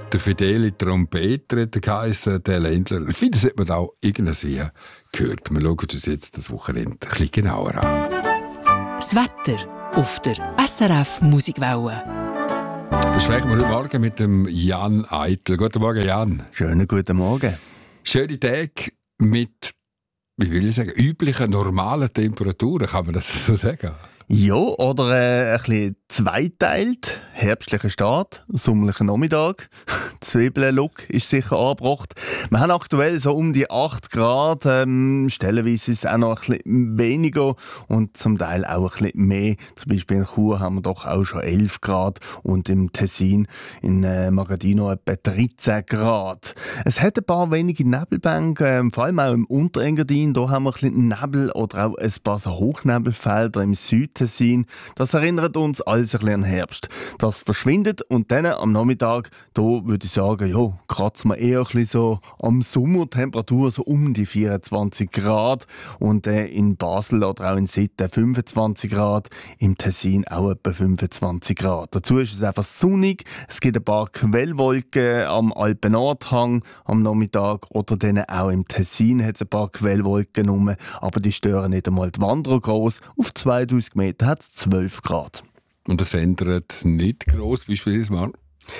Der fidele Trompeter hat geheissen, der Ländler. Ich finde, das hat man auch irgendwie gehört. Wir schauen uns jetzt das Wochenende ein bisschen genauer an. Das Wetter auf der SRF Musikwelle. Besprechen wir heute Morgen mit dem Jan Eitel. Guten Morgen, Jan. Schönen guten Morgen. Schöne Tage mit, wie will ich sagen, üblichen, normalen Temperaturen, kann man das so sagen? Ja, oder ein bisschen zweiteilt. Herbstlicher Start, sommerlicher Nachmittag. Zwiebeln-Look ist sicher angebracht. Wir haben aktuell so um die 8 Grad. Stellenweise ist es auch noch ein bisschen weniger und zum Teil auch ein bisschen mehr. Zum Beispiel in Chur haben wir doch auch schon 11 Grad und im Tessin in Magadino etwa 13 Grad. Es hat ein paar wenige Nebelbänke, vor allem auch im Unterengadin. Da haben wir ein bisschen Nebel oder auch ein paar so Hochnebelfelder im Südtessin. Das erinnert uns alles ein bisschen an Herbst. Das verschwindet und dann am Nachmittag, da würde ich sagen, ja, kratzen wir eher ein bisschen so am Sommertemperatur, so um die 24 Grad. Und in Basel oder auch in Sitten 25 Grad, im Tessin auch etwa 25 Grad. Dazu ist es einfach sonnig, es gibt ein paar Quellwolken am Alpen-Nordhang am Nachmittag oder dann auch im Tessin hat es ein paar Quellwolken rum, aber die stören nicht einmal die Wanderer groß. Auf 2000 Meter hat es 12 Grad. Und das ändert nicht gross, beispielsweise mal.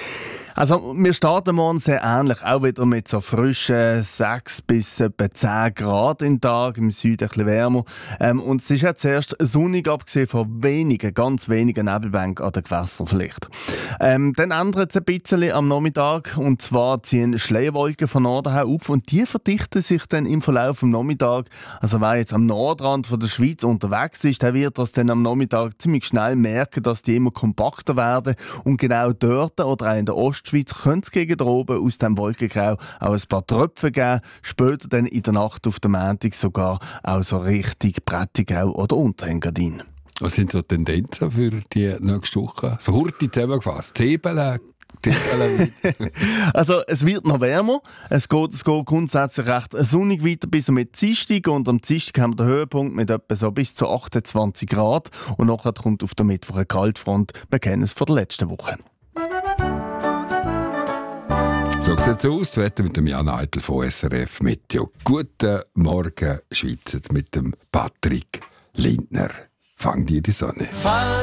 Also wir starten morgen sehr ähnlich, auch wieder mit so frischen 6 bis etwa 10 Grad im Tag, im Süden ein bisschen wärmer. Und es ist ja zuerst sonnig, abgesehen von wenigen, ganz wenigen Nebelbänken an den Gewässern vielleicht. Dann ändert es ein bisschen am Nachmittag, und zwar ziehen Schleierwolken von Norden her auf und die verdichten sich dann im Verlauf des Nachmittags. Also wer jetzt am Nordrand von der Schweiz unterwegs ist, der wird das dann am Nachmittag ziemlich schnell merken, dass die immer kompakter werden und genau dort oder auch in der Ostschweiz könnte es gegen oben aus dem Wolkengrau auch ein paar Tröpfe geben. Später dann in der Nacht auf der Montag sogar auch so Richtung Prättigau oder Unterengadin. Was sind so Tendenzen für die nächste Woche? So hurtig zusammengefasst. Zwiebeln. Also es wird noch wärmer. Es geht grundsätzlich recht sonnig weiter bis mit Dienstag. Und am Dienstag haben wir den Höhepunkt mit etwa so bis zu 28 Grad. Und nachher kommt auf der Mittwoch eine Kaltfront. Wir kennen es von der letzten Woche. So sieht es aus. Das Wetter mit dem Jan Eitel von SRF Meteo. Guten Morgen, Schweiz, jetzt mit dem Patrick Lindner. Fang dir die Sonne.